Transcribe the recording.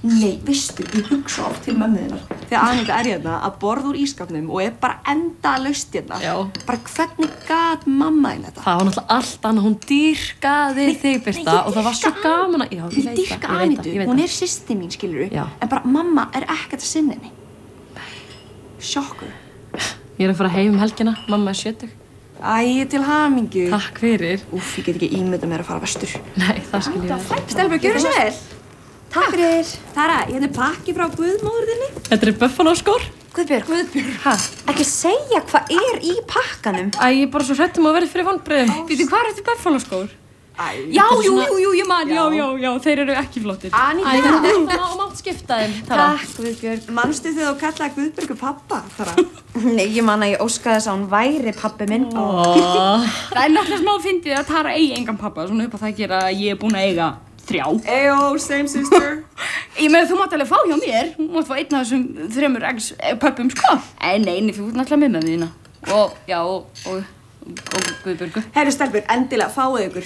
Nei, veistu, ég hugsa oft til mömmu þinnar. Þegar Aníta hérna að borða úr ísskápnum og bara endalaust hérna. Já. Bara hvernig gat mamma þín þetta? Það var náttúrulega allt annað, hún dýrkaði þig, Birta, og það var svo gaman að... Já, ég dýrka Anítu, hún systir mín, skilurðu, en bara mamma ekkert að sinna henni. Sjokkur. Ég að fara heim helgina, mamma 70. Æ, til hamingju. Takk fyrir. Úff, ég get ekki ímyndað mér að fara vestur. Nei, það skil ég vel. Stelbjörg, gjörðu svo vel. Takk fyrir. Tara, hérna pakki frá Guðmóður þinni. Þetta Buffalo skór. Guðbjörg. Hæ? Ekki segja hvað í pakkanum. Æ, ég bara svo hrædd að verði fyrir vonbrigðum. Býtu, hvað eru Buffalo skór? Já, ég man, já, þeir eru ekki flottir. Aníta. Æ, þetta er mátt skipta þeim, Tara. Takk, Guðbjörg. Manstu þið að kallaði Guðbjörgu pappa, Tara? Nei, ég man að ég óskaði þess að hún væri pabbi minn. Það er náttúrulega smá fyndið að Tara eigi engan pappa, svona upp á það að gera að ég búin að eiga 3. Eyjó, same sister. Ég með þú mátt alveg fá hjá mér, þú mátt fá einn af þessum 3 ex-pöppum, sko. Nei, þú ert náttúrulega með þína. Og Guðbjörgu. Herru, stelpur, endilega fáið ykkur.